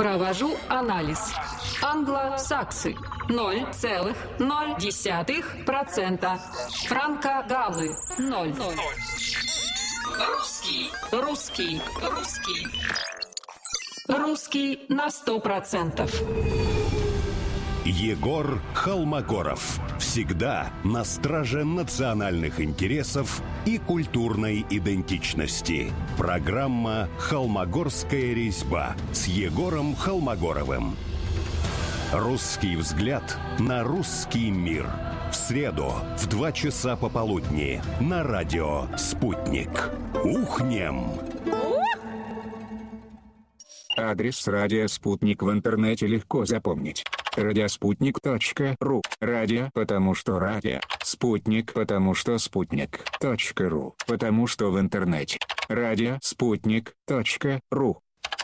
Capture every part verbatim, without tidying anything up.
Провожу анализ. Англосаксы ноль целых ноль десятых процента. Франко-галлы ноль. Русский, русский, русский. Русский на сто процентов. Егор Холмогоров. Всегда на страже национальных интересов и культурной идентичности. Программа «Холмогорская резьба» с Егором Холмогоровым. Русский взгляд на русский мир. В среду в два часа пополудни на радио «Спутник». Ухнем! Адрес радио «Спутник» в интернете легко запомнить. радиоспутник точка ру. Радио, потому что радио. Спутник, потому что спутник. Точка ру, потому что в интернете. Радио спутник точка ру.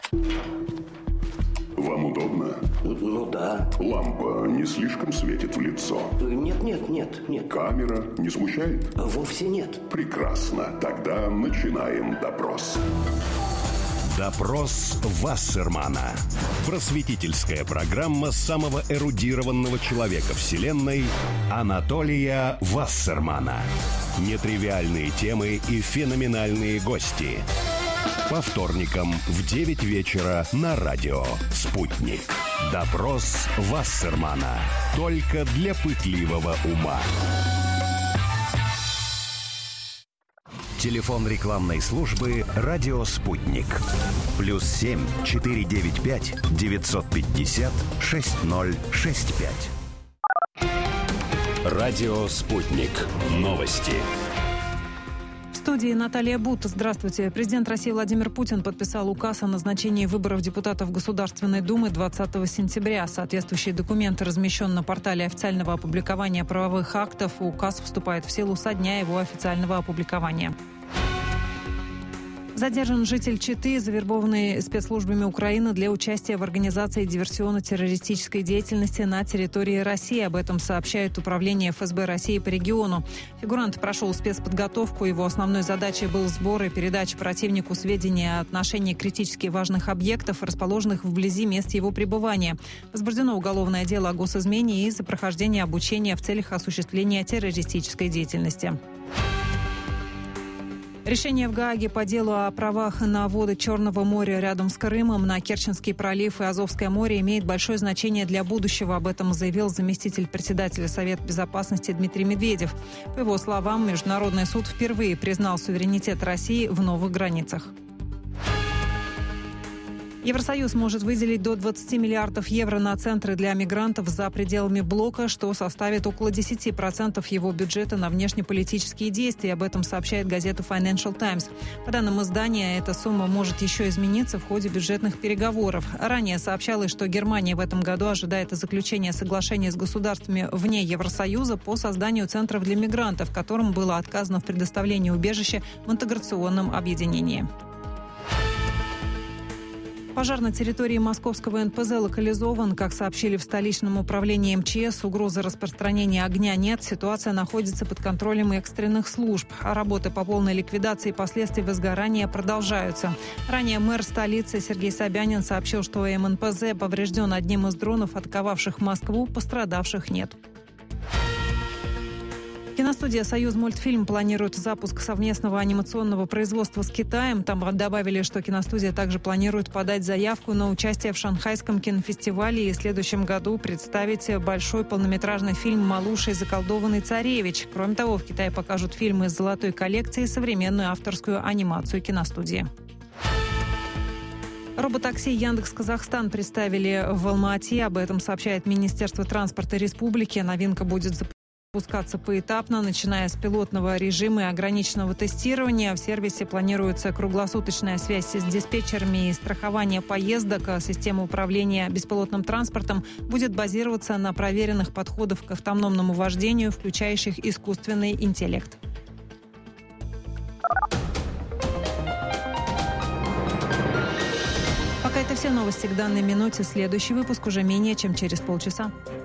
Вам удобно? Ну да. Лампа не слишком светит в лицо? Нет, нет, нет, нет. Камера не смущает? Вовсе нет. Прекрасно. Тогда начинаем допрос. Допрос Вассермана. Просветительская программа самого эрудированного человека Вселенной Анатолия Вассермана. Нетривиальные темы и феноменальные гости. По вторникам в девять вечера на радио «Спутник». Допрос Вассермана. Только для пытливого ума. Телефон рекламной службы «Радио Спутник». Плюс семь четыре девять пять девятьсот пятьдесят шесть ноль шесть пять. Радио Спутник. Новости. В студии Наталья Бут. Здравствуйте. Президент России Владимир Путин подписал указ о назначении выборов депутатов Государственной Думы двадцатого сентября. Соответствующие документы размещен на портале официального опубликования правовых актов. Указ вступает в силу со дня его официального опубликования. Задержан житель Читы, завербованный спецслужбами Украины для участия в организации диверсионно-террористической деятельности на территории России. Об этом сообщает Управление эф эс бэ России по региону. Фигурант прошел спецподготовку. Его основной задачей был сбор и передача противнику сведений о отношении критически важных объектов, расположенных вблизи мест его пребывания. Возбуждено уголовное дело о госизмене из-за прохождения обучения в целях осуществления террористической деятельности. Решение в Гааге по делу о правах на воды Черного моря рядом с Крымом, на Керченский пролив и Азовское море имеет большое значение для будущего. Об этом заявил заместитель председателя Совета Безопасности Дмитрий Медведев. По его словам, Международный суд впервые признал суверенитет России в новых границах. Евросоюз может выделить до двадцати миллиардов евро на центры для мигрантов за пределами блока, что составит около десяти процентов его бюджета на внешнеполитические действия. Об этом сообщает газета Financial Times. По данным издания, эта сумма может еще измениться в ходе бюджетных переговоров. Ранее сообщалось, что Германия в этом году ожидает заключения соглашения с государствами вне Евросоюза по созданию центров для мигрантов, которым было отказано в предоставлении убежища в интеграционном объединении. Пожар на территории московского эн пэ зэ локализован. Как сообщили в столичном управлении эм че эс, угрозы распространения огня нет. Ситуация находится под контролем экстренных служб. А работы по полной ликвидации последствий возгорания продолжаются. Ранее мэр столицы Сергей Собянин сообщил, что эм эн пэ зэ поврежден одним из дронов, атаковавших Москву. Пострадавших нет. Киностудия «Союзмультфильм» планирует запуск совместного анимационного производства с Китаем. Там добавили, что киностудия также планирует подать заявку на участие в Шанхайском кинофестивале и в следующем году представить большой полнометражный фильм «Малуша и заколдованный царевич». Кроме того, в Китае покажут фильмы из золотой коллекции и современную авторскую анимацию киностудии. Роботакси «Яндекс.Казахстан» представили в Алма-Ате. Об этом сообщает Министерство транспорта республики. Новинка будет запускаться. Запускаться поэтапно, начиная с пилотного режима и ограниченного тестирования. В сервисе планируется круглосуточная связь с диспетчерами и страхование поездок. Система управления беспилотным транспортом будет базироваться на проверенных подходах к автономному вождению, включающих искусственный интеллект. Пока это все новости к данной минуте. Следующий выпуск уже менее чем через полчаса.